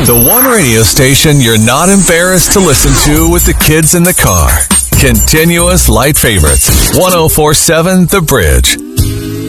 The one radio station you're not embarrassed to listen to with the kids in the car. Continuous Light Favorites. 104.7 The Bridge.